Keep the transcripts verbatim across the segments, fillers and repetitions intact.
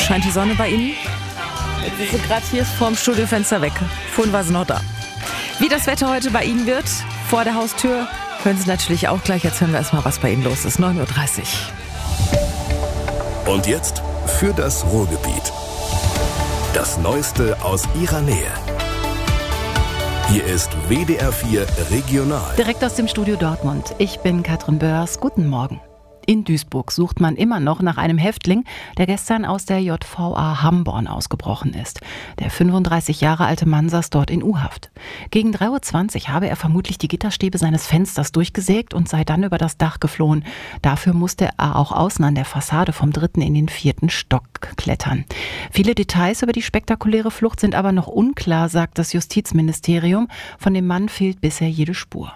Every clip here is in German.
Scheint die Sonne bei Ihnen? Sie sind gerade hier vorm Studiofenster weg. Vorhin war sie noch da. Wie das Wetter heute bei Ihnen wird, vor der Haustür, hören Sie natürlich auch gleich. Jetzt hören wir erstmal, was bei Ihnen los ist. neun Uhr dreißig. Und jetzt für das Ruhrgebiet. Das Neueste aus Ihrer Nähe. Hier ist W D R vier Regional. Direkt aus dem Studio Dortmund. Ich bin Katrin Börs. Guten Morgen. In Duisburg sucht man immer noch nach einem Häftling, der gestern aus der J V A Hamborn ausgebrochen ist. Der fünfunddreißig Jahre alte Mann saß dort in U-Haft. Gegen drei Uhr zwanzig habe er vermutlich die Gitterstäbe seines Fensters durchgesägt und sei dann über das Dach geflohen. Dafür musste er auch außen an der Fassade vom dritten in den vierten Stock klettern. Viele Details über die spektakuläre Flucht sind aber noch unklar, sagt das Justizministerium. Von dem Mann fehlt bisher jede Spur.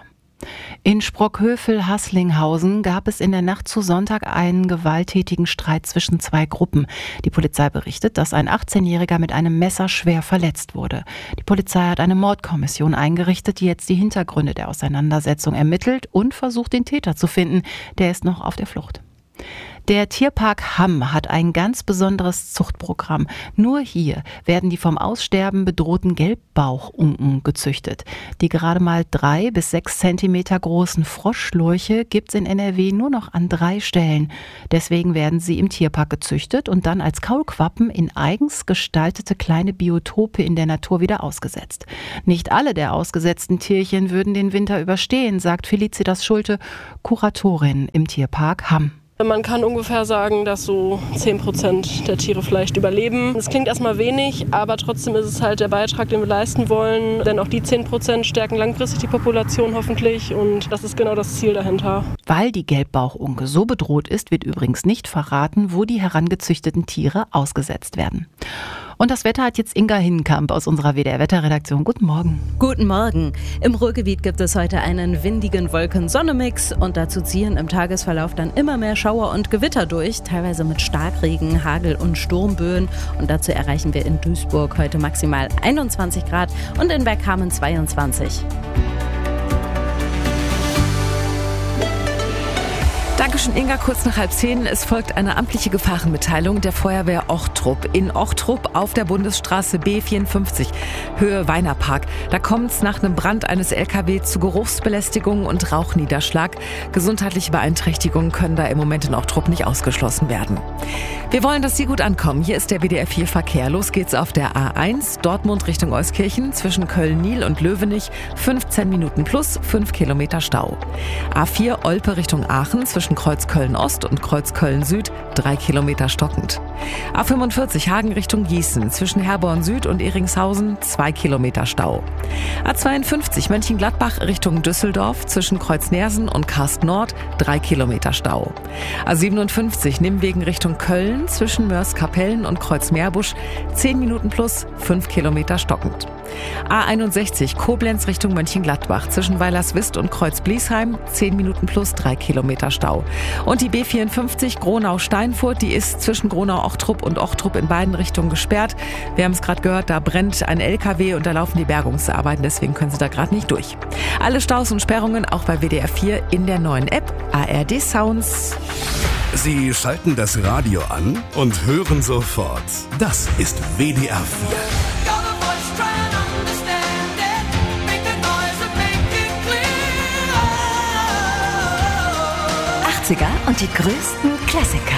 In Sprockhövel-Haßlinghausen gab es in der Nacht zu Sonntag einen gewalttätigen Streit zwischen zwei Gruppen. Die Polizei berichtet, dass ein achtzehnjähriger mit einem Messer schwer verletzt wurde. Die Polizei hat eine Mordkommission eingerichtet, die jetzt die Hintergründe der Auseinandersetzung ermittelt und versucht, den Täter zu finden. Der ist noch auf der Flucht. Der Tierpark Hamm hat ein ganz besonderes Zuchtprogramm. Nur hier werden die vom Aussterben bedrohten Gelbbauchunken gezüchtet. Die gerade mal drei bis sechs Zentimeter großen Froschlurche gibt's in N R W nur noch an drei Stellen. Deswegen werden sie im Tierpark gezüchtet und dann als Kaulquappen in eigens gestaltete kleine Biotope in der Natur wieder ausgesetzt. Nicht alle der ausgesetzten Tierchen würden den Winter überstehen, sagt Felicitas Schulte, Kuratorin im Tierpark Hamm. Man kann ungefähr sagen, dass so zehn Prozent der Tiere vielleicht überleben. Das klingt erstmal wenig, aber trotzdem ist es halt der Beitrag, den wir leisten wollen. Denn auch die zehn Prozent stärken langfristig die Population hoffentlich und das ist genau das Ziel dahinter. Weil die Gelbbauchunke so bedroht ist, wird übrigens nicht verraten, wo die herangezüchteten Tiere ausgesetzt werden. Und das Wetter hat jetzt Inga Hinnenkamp aus unserer W D R-Wetterredaktion. Guten Morgen. Guten Morgen. Im Ruhrgebiet gibt es heute einen windigen Wolken-Sonne-Mix und dazu ziehen im Tagesverlauf dann immer mehr Schauer und Gewitter durch, teilweise mit Starkregen, Hagel und Sturmböen. Und dazu erreichen wir in Duisburg heute maximal einundzwanzig Grad und in Bergkamen zweiundzwanzig. Dankeschön, Inga. Kurz nach halb zehn. Es folgt eine amtliche Gefahrenmitteilung der Feuerwehr Ochtrup. In Ochtrup auf der Bundesstraße B vierundfünfzig, Höhe Weinerpark. Da kommt es nach einem Brand eines L K W zu Geruchsbelästigung und Rauchniederschlag. Gesundheitliche Beeinträchtigungen können da im Moment in Ochtrup nicht ausgeschlossen werden. Wir wollen, dass Sie gut ankommen. Hier ist der W D R vier Verkehr. Los geht's auf der A eins, Dortmund Richtung Euskirchen, zwischen Köln-Niel und Löwenich. fünfzehn Minuten plus, fünf Kilometer Stau. A vier, Olpe Richtung Aachen, zwischen Kreuz Köln-Ost und Kreuz Köln-Süd, drei Kilometer stockend. A fünfundvierzig, Hagen Richtung Gießen, zwischen Herborn-Süd und Eringshausen, zwei Kilometer Stau. A zweiundfünfzig, Mönchengladbach Richtung Düsseldorf, zwischen Kreuz Nersen und Karst Nord, drei Kilometer Stau. A siebenundfünfzig, Nimwegen Richtung Köln, zwischen Mörs-Kapellen und Kreuz Meerbusch, zehn Minuten plus, fünf Kilometer stockend. A einundsechzig, Koblenz Richtung Mönchengladbach, zwischen Weilerswist und Kreuz Bliesheim, zehn Minuten plus, drei Kilometer Stau. Und die B vierundfünfzig, Gronau-Steinfurt, die ist zwischen Gronau-Ochtrup und Ochtrup in beiden Richtungen gesperrt. Wir haben es gerade gehört, da brennt ein L K W und da laufen die Bergungsarbeiten, deswegen können Sie da gerade nicht durch. Alle Staus und Sperrungen auch bei W D R vier in der neuen App A R D Sounds. Sie schalten das Radio an und hören sofort. Das ist W D R vier. achtziger und die größten Klassiker.